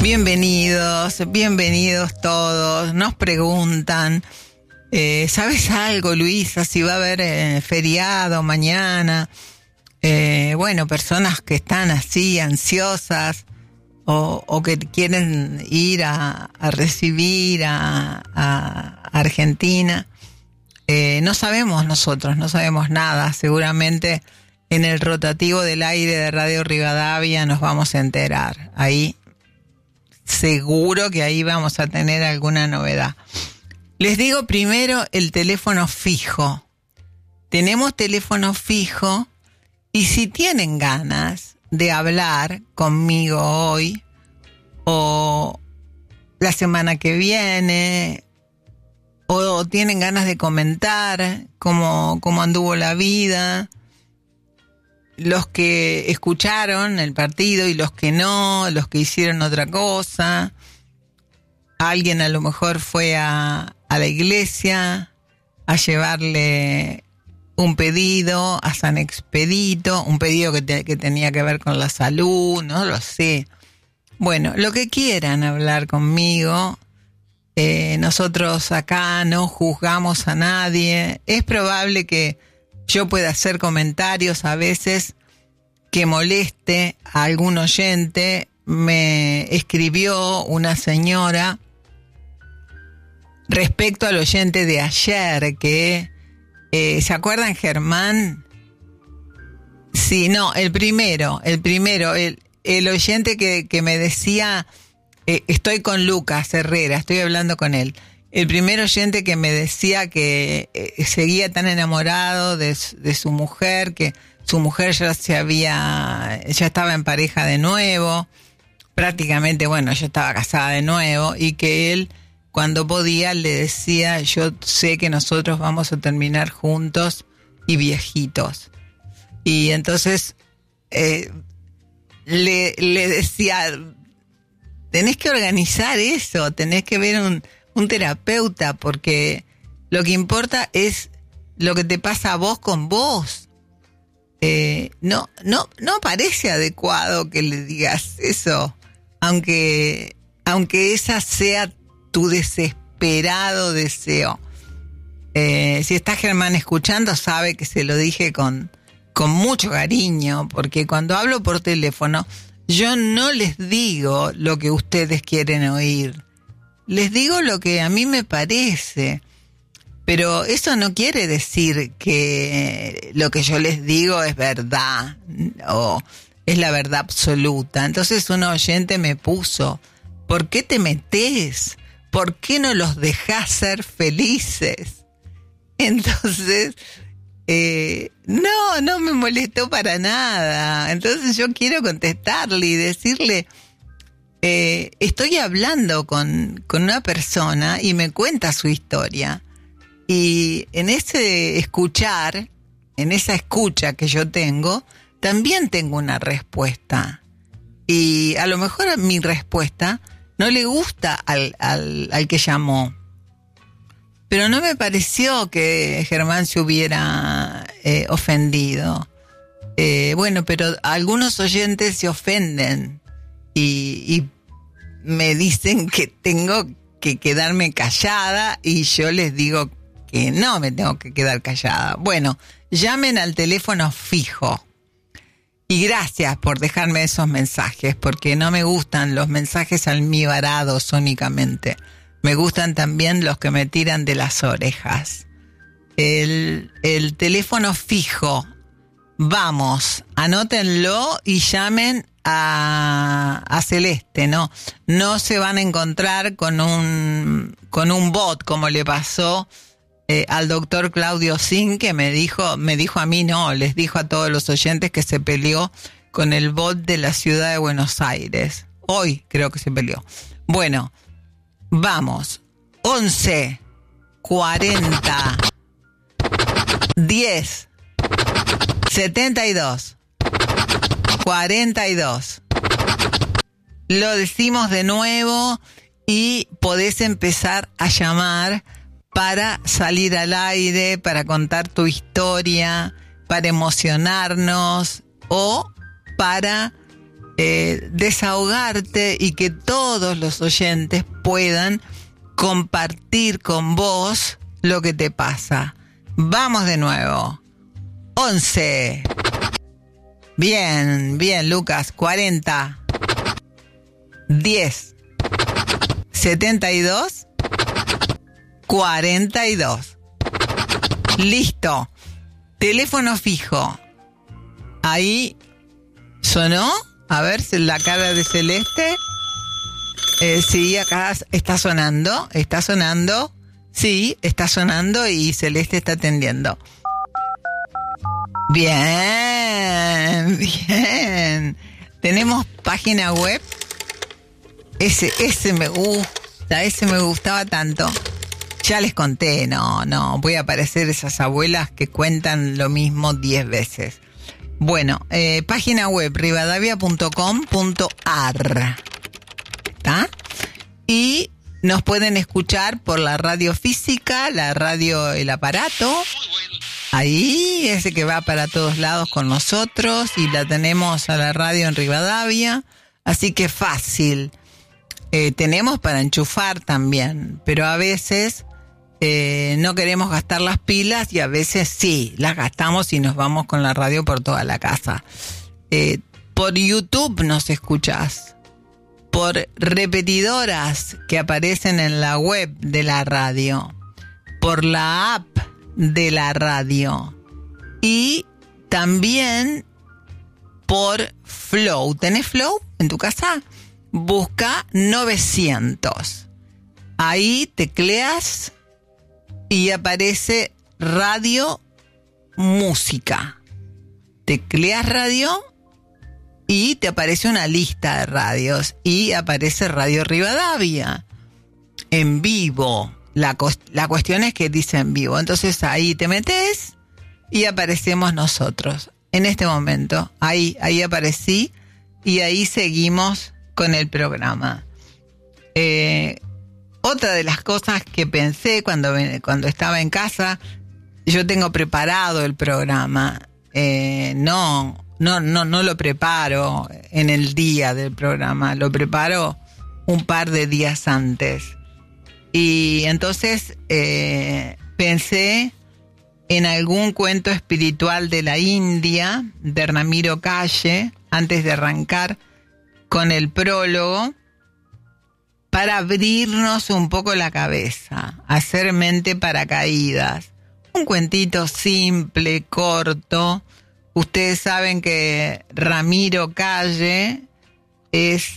Bienvenidos todos. Nos preguntan, ¿sabes algo, Luisa, si va a haber feriado mañana? Bueno, personas que están así ansiosas o que quieren ir a recibir a Argentina. No sabemos nosotros, no sabemos nada. Seguramente en el rotativo del aire de Radio Rivadavia nos vamos a enterar. Ahí, seguro que ahí vamos a tener alguna novedad. Les digo primero el teléfono fijo. Tenemos teléfono fijo y si tienen ganas de hablar conmigo hoy o la semana que viene o tienen ganas de comentar cómo anduvo la vida, los que escucharon el partido y los que no, los que hicieron otra cosa, alguien a lo mejor fue a la iglesia a llevarle un pedido a San Expedito, un pedido que tenía que ver con la salud, no lo sé. Bueno, lo que quieran hablar conmigo, nosotros acá no juzgamos a nadie. Es probable que yo pueda hacer comentarios a veces que moleste a algún oyente. Me escribió una señora respecto al oyente de ayer que... ¿se acuerdan, Germán? Sí, no, el primero, el oyente que me decía, estoy con Lucas Herrera, estoy hablando con él. El primer oyente que me decía que seguía tan enamorado de su mujer, que su mujer ya estaba en pareja de nuevo, prácticamente, bueno, ya estaba casada de nuevo, y que él, cuando podía, le decía, yo sé que nosotros vamos a terminar juntos y viejitos. Y entonces le decía, tenés que organizar eso, tenés que ver un terapeuta, porque lo que importa es lo que te pasa a vos con vos. No parece adecuado que le digas eso, aunque esa sea tu desesperado deseo. Si está Germán escuchando, sabe que se lo dije con mucho cariño, porque cuando hablo por teléfono, yo no les digo lo que ustedes quieren oír. Les digo lo que a mí me parece. Pero eso no quiere decir que lo que yo les digo es verdad o es la verdad absoluta. Entonces un oyente me puso, ¿por qué te metés? ¿Por qué no los dejás ser felices? Entonces, no me molestó para nada. Entonces yo quiero contestarle y decirle, estoy hablando con una persona y me cuenta su historia. Y en ese escuchar, en esa escucha que yo tengo, también tengo una respuesta. Y a lo mejor mi respuesta no le gusta al que llamó. Pero no me pareció que Germán se hubiera ofendido. Bueno, pero algunos oyentes se ofenden y me dicen que tengo que quedarme callada y yo les digo que no me tengo que quedar callada. Bueno, llamen al teléfono fijo. Y gracias por dejarme esos mensajes, porque no me gustan los mensajes almibarados únicamente. Me gustan también los que me tiran de las orejas. El teléfono fijo. Vamos, anótenlo y llamen a Celeste, no se van a encontrar con un bot como le pasó al doctor Claudio Zin, que me dijo a mí, no, les dijo a todos los oyentes que se peleó con el bot de la ciudad de Buenos Aires. Hoy creo que se peleó. Bueno, vamos, 11 40 10 72 42. Lo decimos de nuevo y podés empezar a llamar para salir al aire, para contar tu historia, para emocionarnos o para desahogarte y que todos los oyentes puedan compartir con vos lo que te pasa. Vamos de nuevo. 11. Bien, Lucas. 40. 10. 72. 42. Listo. Teléfono fijo. Ahí sonó. A ver, la cara de Celeste. Sí, acá está sonando. Sí, está sonando y Celeste está atendiendo. Bien. Tenemos página web. Ese me gusta, ese me gustaba tanto. Ya les conté, no, voy a aparecer esas abuelas que cuentan lo mismo 10 veces. Bueno, página web rivadavia.com.ar. ¿Está? Y nos pueden escuchar por la radio física, la radio El Aparato. Ahí, ese que va para todos lados con nosotros, y la tenemos a la radio en Rivadavia. Así que fácil. Tenemos para enchufar también, pero a veces no queremos gastar las pilas y a veces sí, las gastamos y nos vamos con la radio por toda la casa. Por YouTube nos escuchás, por repetidoras que aparecen en la web de la radio, por la app de la radio y también por Flow. ¿Tenés Flow en tu casa? Busca 900. Ahí tecleas y aparece Radio Música. Tecleas radio y te aparece una lista de radios y aparece Radio Rivadavia en vivo. La cuestión es que dice en vivo. Entonces ahí te metes y aparecemos nosotros. En este momento, ahí aparecí y ahí seguimos con el programa. Otra de las cosas que pensé cuando estaba en casa, yo tengo preparado el programa. No lo preparo en el día del programa, lo preparo un par de días antes. Y entonces pensé en algún cuento espiritual de la India, de Ramiro Calle, antes de arrancar con el prólogo, para abrirnos un poco la cabeza, hacer mente paracaídas. Un cuentito simple, corto. Ustedes saben que Ramiro Calle es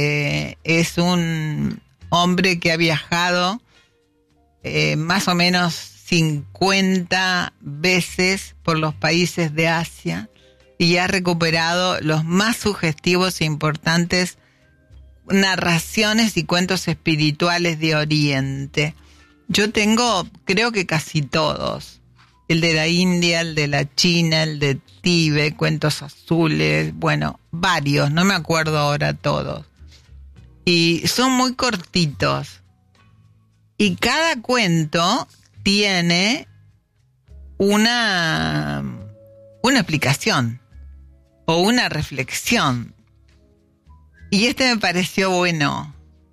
un hombre que ha viajado más o menos 50 veces por los países de Asia y ha recuperado los más sugestivos e importantes narraciones y cuentos espirituales de Oriente. Yo tengo, creo que casi todos. El de la India, el de la China, el de Tíbet, cuentos azules, bueno, varios, no me acuerdo ahora todos. Y son muy cortitos. Y cada cuento tiene una explicación o una reflexión. Y este me pareció bueno.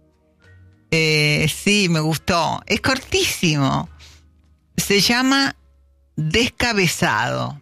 Sí, me gustó. Es cortísimo. Se llama Descabezado.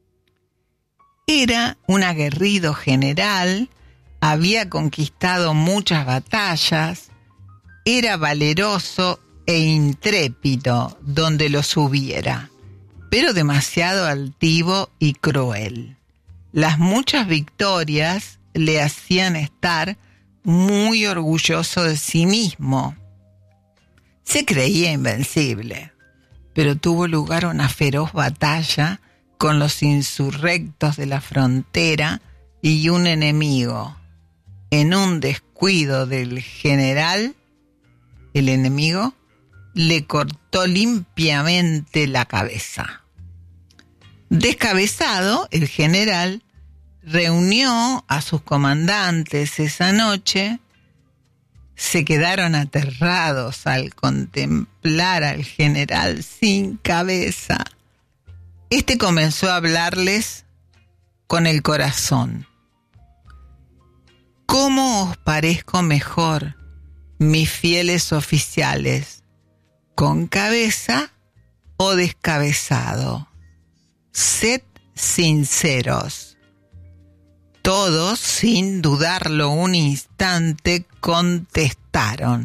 Era un aguerrido general, había conquistado muchas batallas, era valeroso e intrépido donde los hubiera, pero demasiado altivo y cruel. Las muchas victorias le hacían estar muy orgulloso de sí mismo. Se creía invencible, pero tuvo lugar una feroz batalla con los insurrectos de la frontera y un enemigo. En un descuido del general, el enemigo le cortó limpiamente la cabeza. Descabezado, el general reunió a sus comandantes esa noche. Se quedaron aterrados al contemplar al general sin cabeza. Este comenzó a hablarles con el corazón. ¿Cómo os parezco mejor, mis fieles oficiales, con cabeza o descabezado? Sed sinceros. Todos, sin dudarlo un instante, contestaron: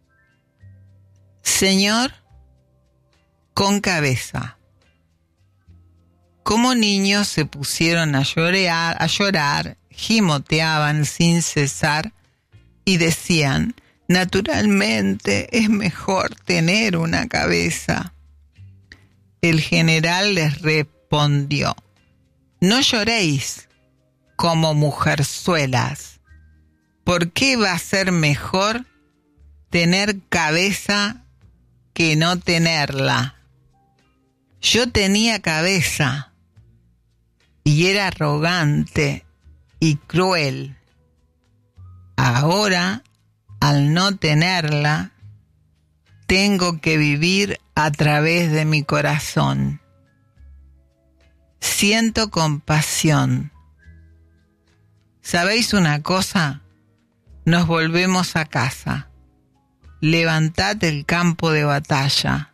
Señor, con cabeza. Como niños se pusieron a llorar, gimoteaban sin cesar y decían: naturalmente es mejor tener una cabeza. El general les respondió: no lloréis como mujerzuelas. ¿Por qué va a ser mejor tener cabeza que no tenerla? Yo tenía cabeza y era arrogante y cruel. Ahora, al no tenerla, tengo que vivir a través de mi corazón. Siento compasión. ¿Sabéis una cosa? Nos volvemos a casa. Levantad el campo de batalla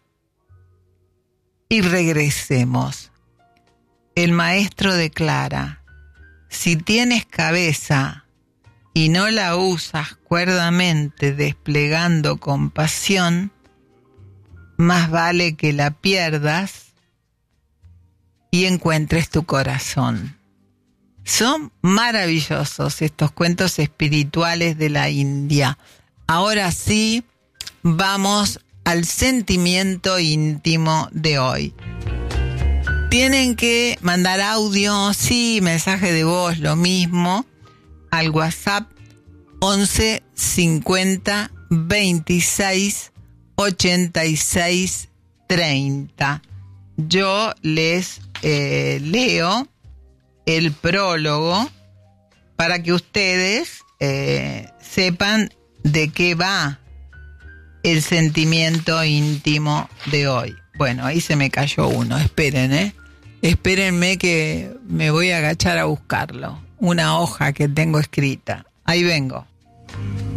y regresemos. El maestro declara: si tienes cabeza y no la usas cuerdamente desplegando compasión, más vale que la pierdas y encuentres tu corazón. Son maravillosos estos cuentos espirituales de la India. Ahora sí, vamos al sentimiento íntimo de hoy. Tienen que mandar audio, sí, mensaje de voz, lo mismo, al WhatsApp 11 50 26 86 30. Yo les leo el prólogo para que ustedes sepan de qué va el sentimiento íntimo de hoy. Bueno, ahí se me cayó uno, esperen, espérenme que me voy a agachar a buscarlo. Una hoja que tengo escrita. Ahí vengo.